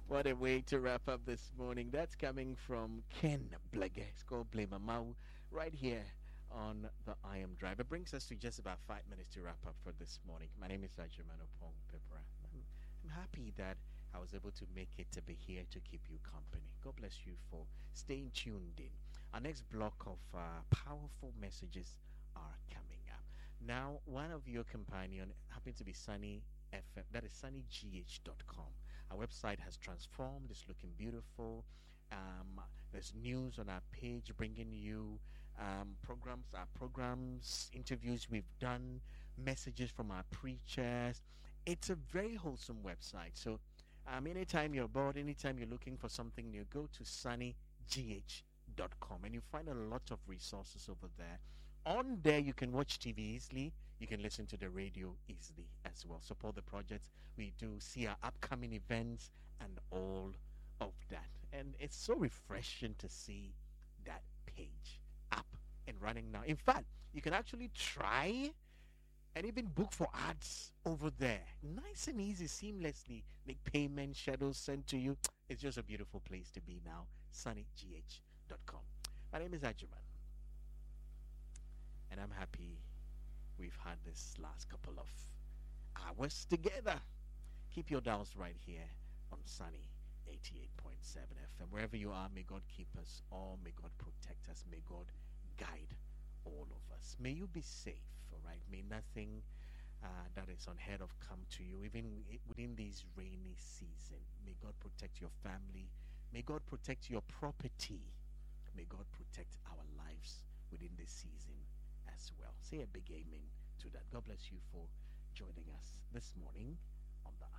What a way to wrap up this morning. That's coming from Ken Blege. It's called Blame Mau right here on the I Am Drive. It brings us to just about 5 minutes to wrap up for this morning. My name is Ajimano Pong Pepra. I'm happy that I was able to make it to be here to keep you company. God bless you for staying tuned in. Our next block of powerful messages are coming up. Now, one of your companion happened to be Sunny FM, that is sunnygh.com. Our website has transformed, it's looking beautiful. There's news on our page bringing you our programs, interviews we've done, messages from our preachers. It's a very wholesome website. So, anytime you're bored, anytime you're looking for something new, go to sunnygh.com and you find a lot of resources over there. On there, you can watch TV easily. You can listen to the radio easily as well. Support the projects we do, see our upcoming events, and all of that. And it's so refreshing to see that page up and running now. In fact, you can actually try and even book for ads over there. Nice and easy, seamlessly. Make payment schedules sent to you. It's just a beautiful place to be now. sunnygh.com. My name is Ajuman, and I'm happy we've had this last couple of hours together. Keep your dials right here on Sunny 88.7 FM. Wherever you are, may God keep us all. May God protect us. May God guide all of us. May you be safe, all right? May nothing that is unheard of come to you, even within this rainy season. May God protect your family. May God protect your property. May God protect our lives within this season as well. Say a big amen to that. God bless you for joining us this morning on the